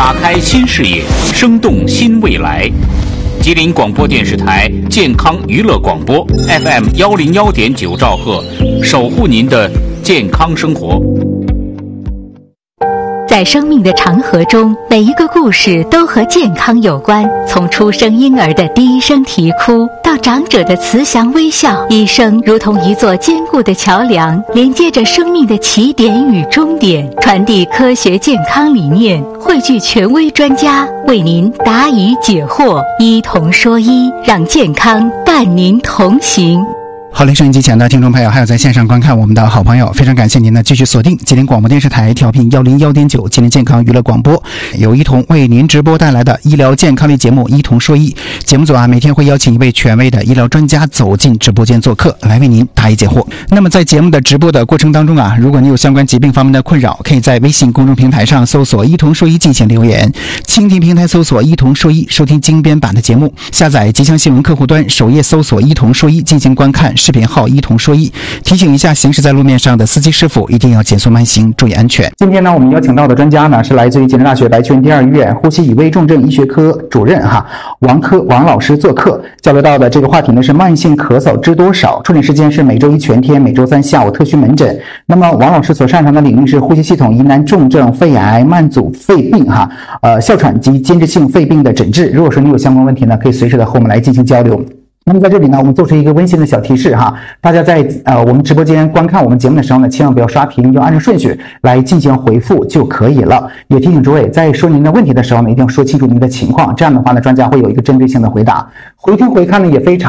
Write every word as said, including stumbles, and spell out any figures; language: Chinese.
打开新视野，生动新未来。吉林广播电视台健康娱乐广播 F M 幺零幺点九兆赫，守护您的健康生活。 在生命的长河中，每一个故事都和健康有关。从出生婴儿的第一声啼哭，到长者的慈祥微笑，医生如同一座坚固的桥梁，连接着生命的起点与终点，传递科学健康理念，汇聚权威专家，为您答疑解惑，医同说医，让健康伴您同行。 好嘞，收音机前的听众朋友，还有在线上观看我们的好朋友，非常感谢您呢继续锁定吉林广播电视台调频幺零幺点九吉林健康娱乐广播，由医同为您直播带来的医疗健康类节目《医同说医》。节目组啊，每天会邀请一位权威的医疗专家走进直播间做客，来为您答疑解惑。那么在节目的直播的过程当中啊，如果你有相关疾病方面的困扰，可以在微信公众平台上搜索“医同说医”进行留言，蜻蜓平台搜索“医同说医”收听精编版的节目，下载吉祥新闻客户端首页搜索“医同说医”进行观看。视频号医同说医。提醒一下行驶在路面上的司机师傅，一定要减速慢行，注意安全。 今天呢，我们邀请到的专家呢是来自于吉林大学白泉第二医院呼吸与危重症医学科主任哈王科王老师做客，交流到的这个话题呢是慢性咳嗽知多少，出诊时间是每周一全天，每周三下午特需门诊。那么王老师所擅长的领域是呼吸系统疑难重症、肺癌、慢阻肺病哈呃哮喘及间质性肺病的诊治。如果说你有相关问题呢，可以随时的和我们来进行交流。那么在这里呢，我们做出一个温馨的小提示哈，大家在呃我们直播间观看我们节目的时候呢，千万不要刷屏，要按照顺序来进行回复就可以了。也提醒诸位，在说您的问题的时候呢，一定要说清楚您的情况，这样的话呢，专家会有一个针对性的回答。回听回看呢也非常